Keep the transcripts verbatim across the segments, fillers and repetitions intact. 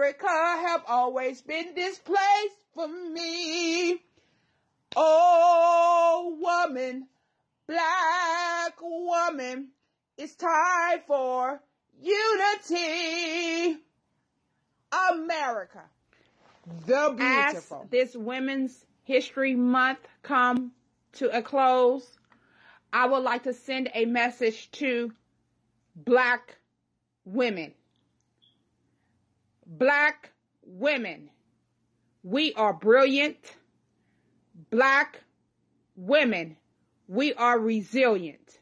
America have always been this place for me. Oh, woman, black woman, it's time for unity. America, the beautiful. As this Women's History Month come to a close, I would like to send a message to black women. Black women, we are brilliant. Black women, we are resilient.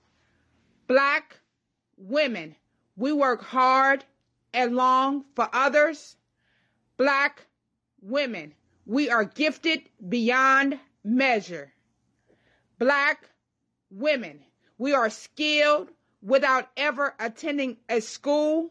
Black women, we work hard and long for others. Black women, we are gifted beyond measure. Black women, we are skilled without ever attending a school.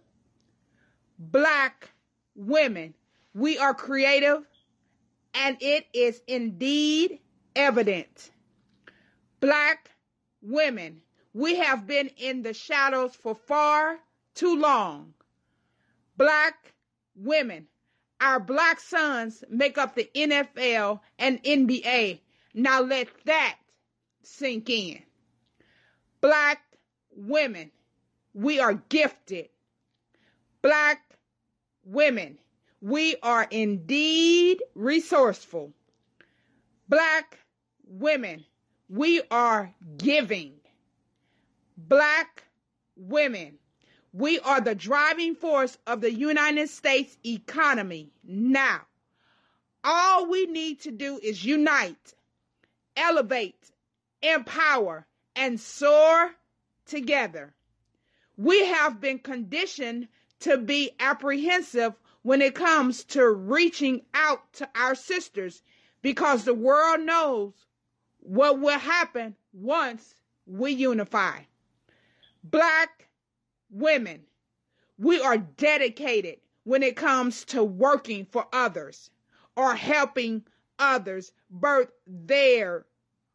Black women, we are creative, and it is indeed evident. Black women, we have been in the shadows for far too long. Black women, our black sons make up the N F L and N B A. Now let that sink in. Black women, we are gifted. Black women, we are indeed resourceful. Black women, we are giving. Black women, we are the driving force of the United States economy. Now, all we need to do is unite, elevate, empower, and soar together. We have been conditioned to be apprehensive when it comes to reaching out to our sisters, because the world knows what will happen once we unify. Black women, we are dedicated when it comes to working for others or helping others birth their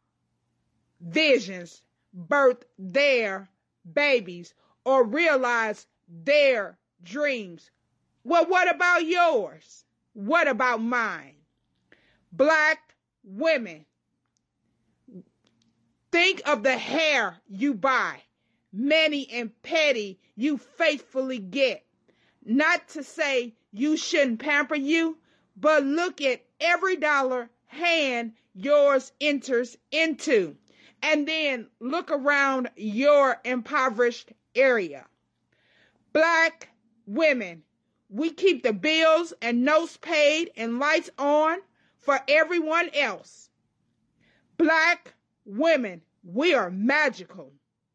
visions, birth their babies, or realize their dreams. Well, what about yours? What about mine? Black women, think of the hair you buy, many and petty you faithfully get. Not to say you shouldn't pamper you, but look at every dollar hand yours enters into, and then look around your impoverished area. Black women, we keep the bills and notes paid and lights on for everyone else. Black women, we are magical.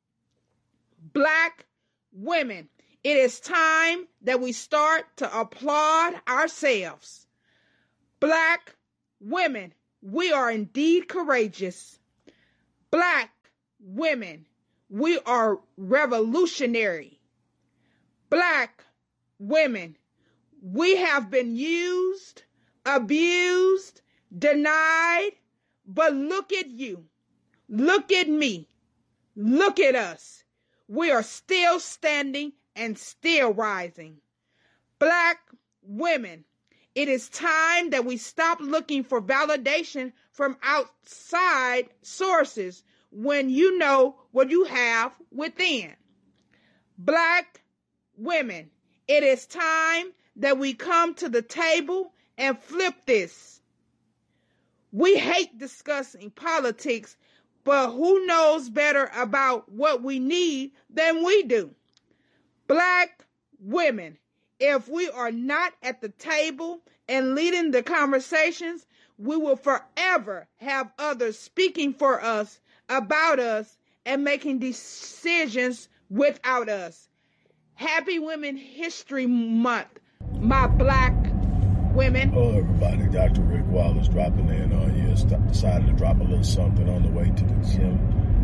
Black women, it is time that we start to applaud ourselves. Black women, we are indeed courageous. Black women, we are revolutionary. Black women, we have been used, abused, denied, but look at you. Look at me. Look at us. We are still standing and still rising. Black women, it is time that we stop looking for validation from outside sources when you know what you have within. Black women, it is time that we come to the table and flip this. We hate discussing politics, but who knows better about what we need than we do? Black women, if we are not at the table and leading the conversations, we will forever have others speaking for us, about us, and making decisions without us. Happy Women's History Month, my black women. Hello, everybody. Doctor Rick Wallace dropping in on you. St- decided to drop a little something on the way to the gym.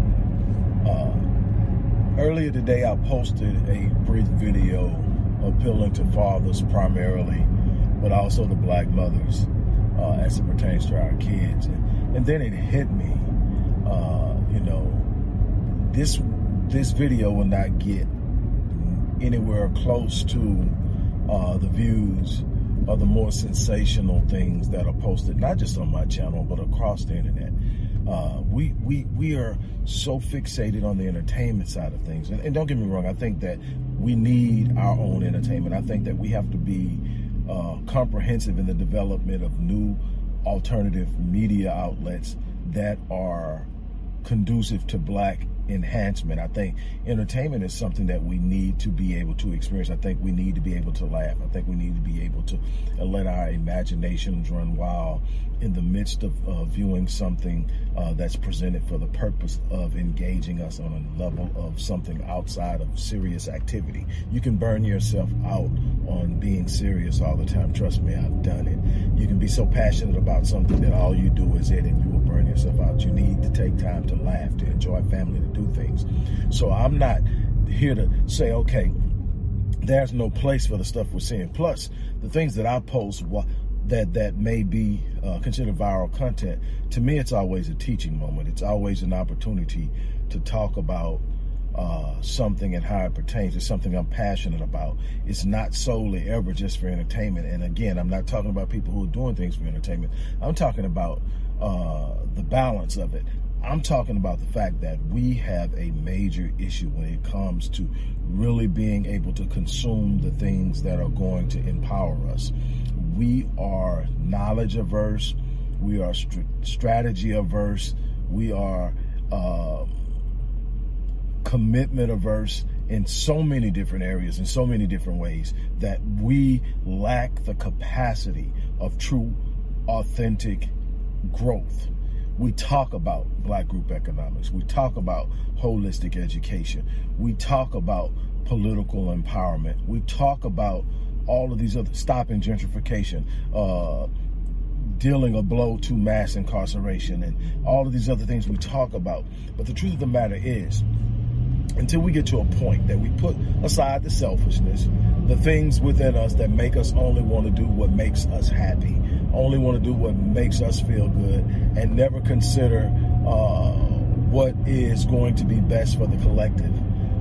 Uh, earlier today, I posted a brief video appealing to fathers primarily, but also to black mothers uh, as it pertains to our kids. And, and then it hit me, uh, you know, this this video will not get anywhere close to uh, the views or the more sensational things that are posted, not just on my channel, but across the internet. Uh, we, we, we are so fixated on the entertainment side of things. And, and don't get me wrong, I think that we need our own entertainment. I think that we have to be uh, comprehensive in the development of new alternative media outlets that are conducive to Black enhancement. I think entertainment is something that we need to be able to experience. I think we need to be able to laugh. I think we need to be able to let our imaginations run wild in the midst of uh, viewing something uh, that's presented for the purpose of engaging us on a level of something outside of serious activity. You can burn yourself out on being serious all the time. Trust me, I've done it. You can be so passionate about something that all you do is it, and you will burn yourself out. You need to take time to laugh, to enjoy family, to do things. So I'm not here to say, okay, there's no place for the stuff we're seeing. Plus, the things that I post that that may be uh, considered viral content, to me, it's always a teaching moment. It's always an opportunity to talk about uh, something and how it pertains to something I'm passionate about. It's not solely ever just for entertainment. And again, I'm not talking about people who are doing things for entertainment. I'm talking about uh, the balance of it. I'm talking about the fact that we have a major issue when it comes to really being able to consume the things that are going to empower us. We are knowledge averse. We are st- strategy averse. We are uh, commitment averse in so many different areas, in so many different ways, that we lack the capacity of true, authentic growth. We talk about Black group economics. We talk about holistic education. We talk about political empowerment. We talk about all of these other, stopping gentrification, uh, dealing a blow to mass incarceration, and all of these other things we talk about. But the truth of the matter is, until we get to a point that we put aside the selfishness, the things within us that make us only want to do what makes us happy, only want to do what makes us feel good, and never consider uh, what is going to be best for the collective.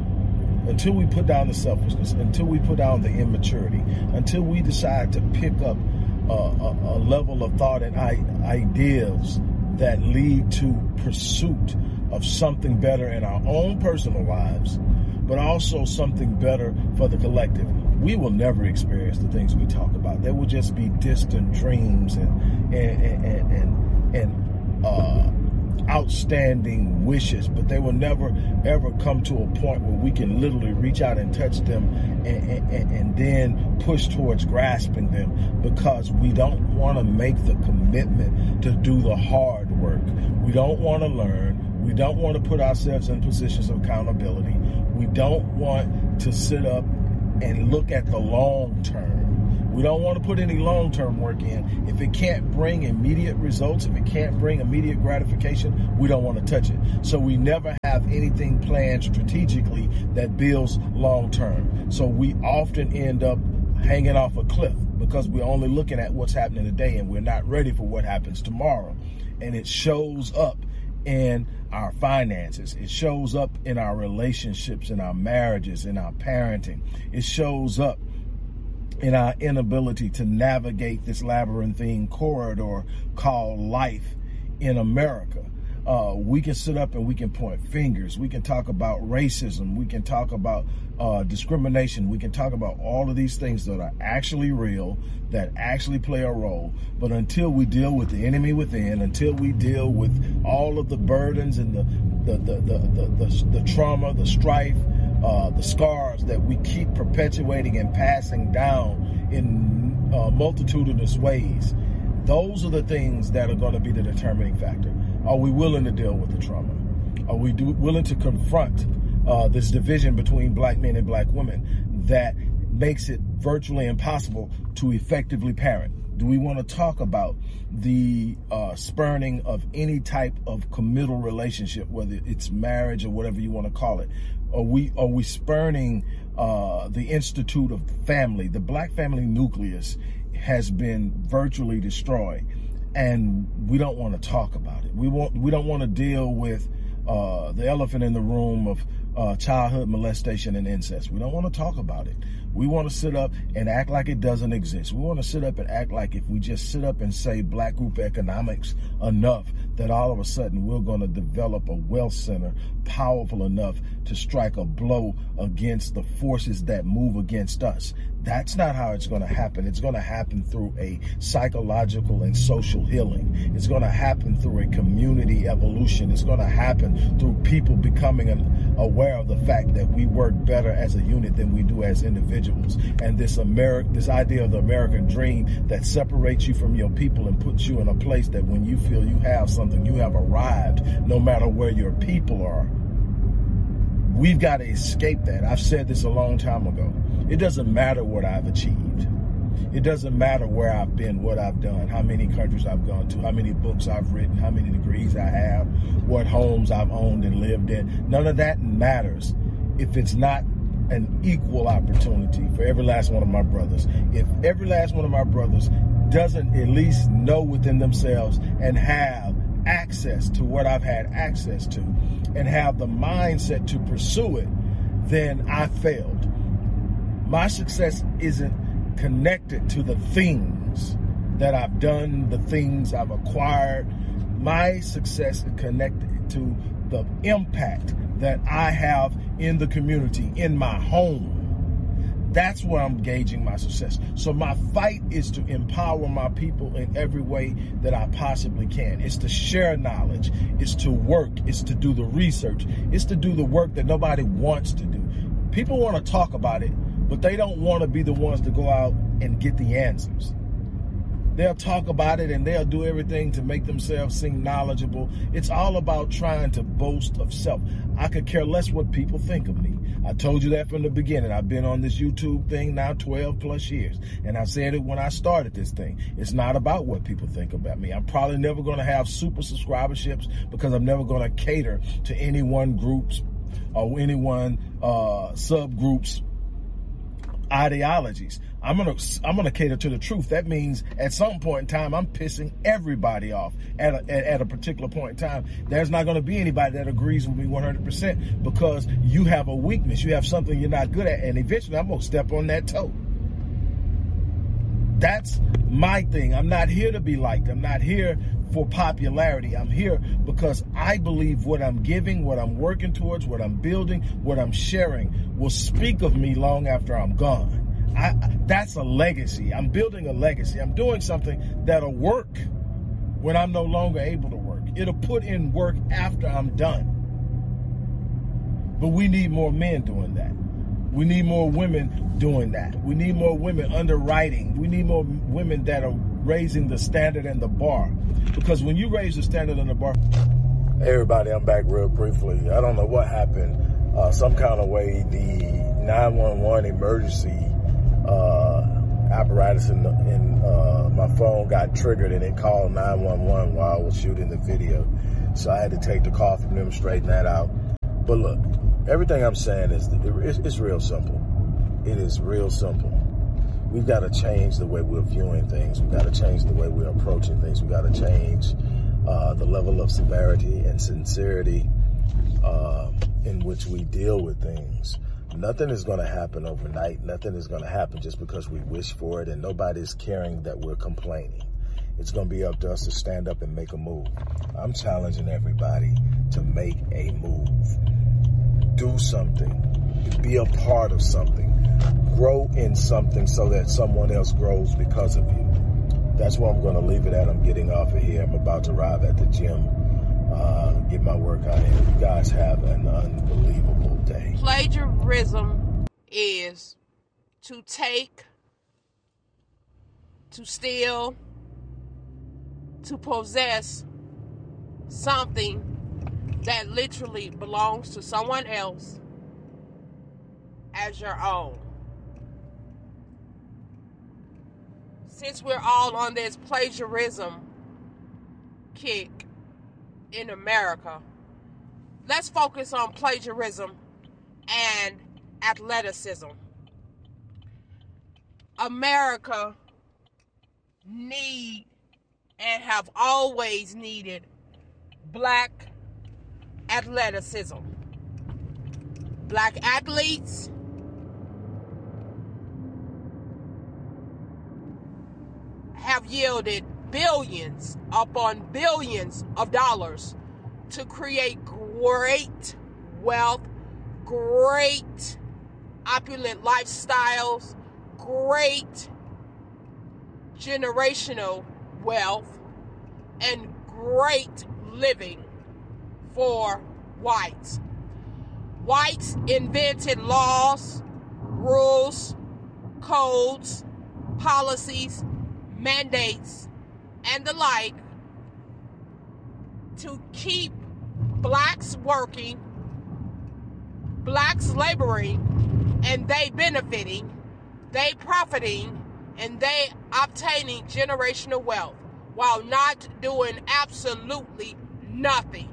Until we put down the selfishness, until we put down the immaturity, until we decide to pick up uh, a, a level of thought and I- ideas that lead to pursuit of something better in our own personal lives, but also something better for the collective, we will never experience the things we talk about. There will just be distant dreams and and and and, and uh, outstanding wishes, but they will never ever come to a point where we can literally reach out and touch them and, and, and then push towards grasping them, because we don't want to make the commitment to do the hard work. We don't want to learn. We don't want to put ourselves in positions of accountability. We don't want to sit up and look at the long term. We don't want to put any long-term work in. If it can't bring immediate results, if it can't bring immediate gratification, we don't want to touch it. So we never have anything planned strategically that builds long-term. So we often end up hanging off a cliff because we're only looking at what's happening today and we're not ready for what happens tomorrow. And it shows up in our finances. It shows up in our relationships, in our marriages, in our parenting. It shows up in our inability to navigate this labyrinthine corridor called life in America. Uh, we can sit up and we can point fingers. We can talk about racism. We can talk about uh, discrimination. We can talk about all of these things that are actually real, that actually play a role. But until we deal with the enemy within, until we deal with all of the burdens and the the the the the, the, the trauma, the strife, uh, the scars that we keep perpetuating and passing down in uh, multitudinous ways, those are the things that are going to be the determining factor. Are we willing to deal with the trauma? Are we do, willing to confront uh, this division between black men and black women that makes it virtually impossible to effectively parent? Do we want to talk about the uh, spurning of any type of committal relationship, whether it's marriage or whatever you want to call it? Are we, are we spurning uh, the institute of family? The black family nucleus has been virtually destroyed, and we don't want to talk about it. We want, we don't want to deal with uh, the elephant in the room of uh, childhood molestation and incest. We don't want to talk about it. We want to sit up and act like it doesn't exist. We want to sit up and act like if we just sit up and say black group economics enough, that all of a sudden we're going to develop a wealth center powerful enough to strike a blow against the forces that move against us. That's not how it's going to happen. It's going to happen through a psychological and social healing. It's going to happen through a community evolution. It's going to happen through people becoming an, aware of the fact that we work better as a unit than we do as individuals. And this Ameri- this idea of the American dream that separates you from your people and puts you in a place that when you feel you have something, you have arrived, no matter where your people are. We've got to escape that. I've said this a long time ago. It doesn't matter what I've achieved. It doesn't matter where I've been, what I've done, how many countries I've gone to, how many books I've written, how many degrees I have, what homes I've owned and lived in. None of that matters if it's not an equal opportunity for every last one of my brothers. If every last one of my brothers doesn't at least know within themselves and have access to what I've had access to and have the mindset to pursue it, then I failed. My success isn't connected to the things that I've done, the things I've acquired. My success is connected to the impact that I have in the community, in my home. That's where I'm gauging my success. So my fight is to empower my people in every way that I possibly can. It's to share knowledge. It's to work. It's to do the research. It's to do the work that nobody wants to do. People want to talk about it, but they don't want to be the ones to go out and get the answers. They'll talk about it and they'll do everything to make themselves seem knowledgeable. It's all about trying to boast of self. I could care less what people think of me. I told you that from the beginning. I've been on this YouTube thing now twelve plus years. And I said it when I started this thing. It's not about what people think about me. I'm probably never going to have super subscriberships because I'm never going to cater to any one group's or any one uh, subgroup's ideologies. I'm gonna I'm gonna cater to the truth. That means at some point in time, I'm pissing everybody off at a, at, at a particular point in time. There's not gonna be anybody that agrees with me one hundred percent because you have a weakness. You have something you're not good at, and eventually I'm gonna step on that toe. That's my thing. I'm not here to be liked. I'm not here for popularity. I'm here because I believe what I'm giving, what I'm working towards, what I'm building, what I'm sharing will speak of me long after I'm gone. I, that's a legacy. I'm building a legacy. I'm doing something that'll work when I'm no longer able to work. It'll put in work after I'm done. But we need more men doing that. We need more women doing that. We need more women underwriting. We need more women that are raising the standard and the bar. Because when you raise the standard and the bar... Hey everybody, I'm back real briefly. I don't know what happened. Uh, some kind of way the nine one one emergency uh, apparatus in, the, in uh, my phone got triggered and it called nine one one while I was shooting the video. So I had to take the call from them, straighten that out. But look, everything I'm saying is it's, it's real simple. It is real simple. We've got to change the way we're viewing things. We've got to change the way we're approaching things. We've got to change uh, the level of severity and sincerity uh, in which we deal with things. Nothing is going to happen overnight. Nothing is going to happen just because we wish for it, and nobody's caring that we're complaining. It's going to be up to us to stand up and make a move. I'm challenging everybody to make a move. Do something. Be a part of something. Grow in something so that someone else grows because of you. That's where I'm going to leave it at. I'm getting off of here. I'm about to arrive at the gym, uh, get my workout in. You guys have an unbelievable day. Plagiarism is to take, to steal, to possess something that literally belongs to someone else as your own. Since we're all on this plagiarism kick in America, let's focus on plagiarism and athleticism. America need and have always needed black athleticism. Black athletes have yielded billions upon billions of dollars to create great wealth, great opulent lifestyles, great generational wealth, and great living for whites. Whites invented laws, rules, codes, policies, mandates, and the like to keep blacks working, blacks laboring, and they benefiting, they profiting, and they obtaining generational wealth while not doing absolutely nothing.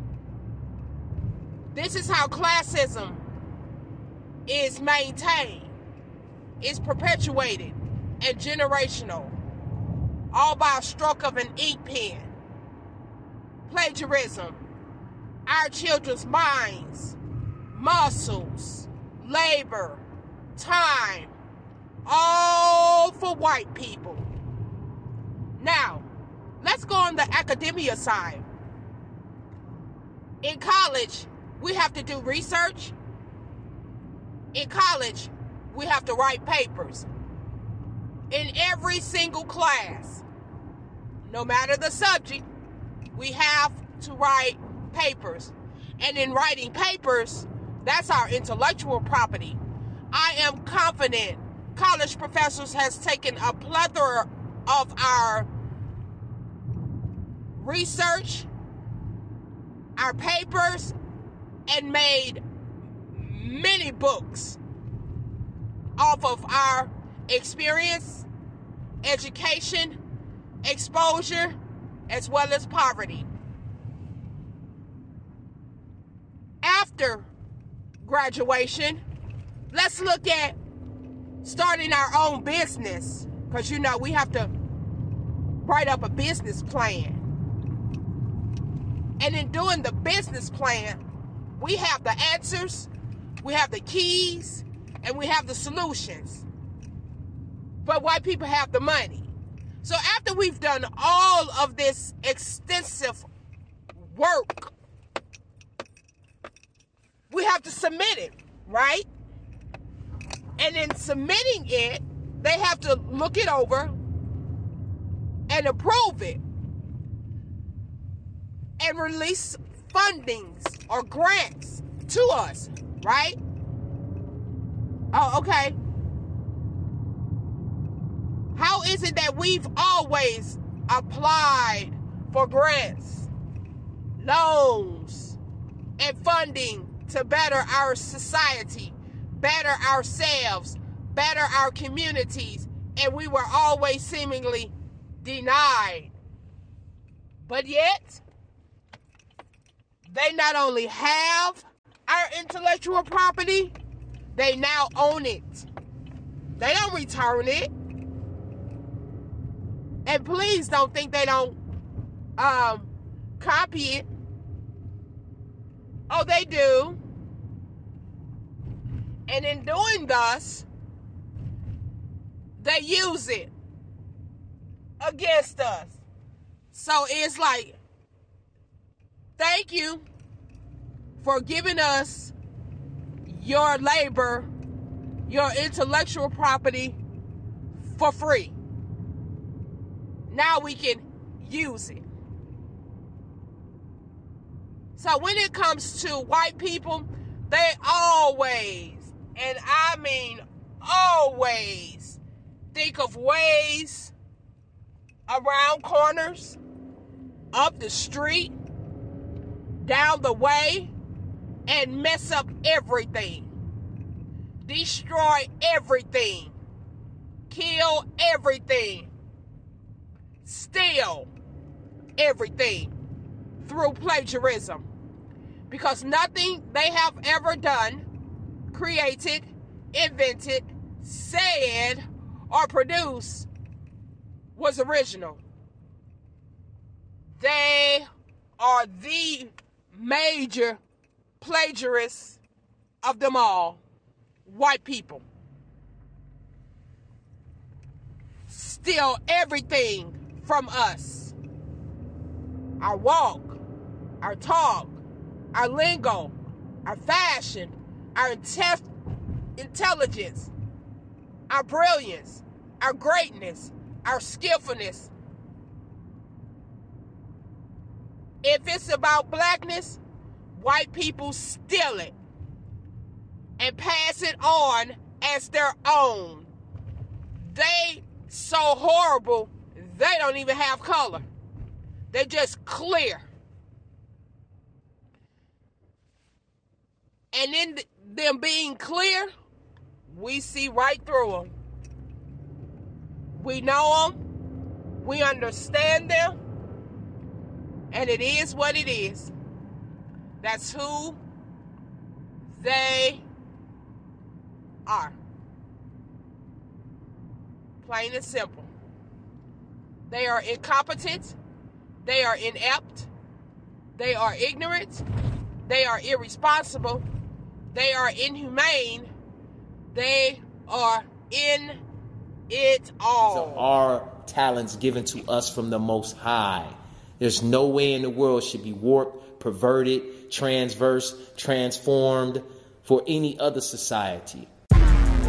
This is how classism is maintained, is perpetuated, and generational, all by a stroke of an ink pen. Plagiarism, our children's minds, muscles, labor, time, all for white people. Now, let's go on the academia side. In college, we have to do research. In college, we have to write papers. In every single class, no matter the subject, we have to write papers. And in writing papers, that's our intellectual property. I am confident college professors has taken a plethora of our research, our papers, and made many books off of our experience, education, exposure, as well as poverty. After graduation, let's look at starting our own business, because you know we have to write up a business plan. And in doing the business plan, we have the answers, we have the keys, and we have the solutions. But white people have the money. So after we've done all of this extensive work, we have to submit it, right? And in submitting it, they have to look it over and approve it and release fundings or grants to us, right? Oh, okay. How is it that we've always applied for grants, loans, and funding to better our society, better ourselves, better our communities, and we were always seemingly denied? But yet, they not only have our intellectual property, they now own it. They don't return it. And please don't think they don't um, copy it. Oh, they do. And in doing thus, they use it against us. So it's like, thank you for giving us your labor, your intellectual property for free. Now we can use it. So when it comes to white people, they always, and I mean always, think of ways around corners, up the street, down the way, and mess up everything. Destroy everything. Kill everything. Steal everything through plagiarism. Because nothing they have ever done, created, invented, said, or produced was original. They are the major plagiarists of them all. White people. steal everything from us. Our walk, our talk, our lingo, our fashion, our inte- intelligence, our brilliance, our greatness, our skillfulness. If it's about blackness, white people steal it and pass it on as their own. They so horrible, they don't even have color. They just clear. And in them being clear, we see right through them. We know them. We understand them. And it is what it is. That's who they are. Plain and simple. They are incompetent. They are inept. They are ignorant. They are irresponsible. They are inhumane. They are in it all. So our talents given to us from the Most High. There's no way in the world should be warped, perverted, transverse, transformed for any other society.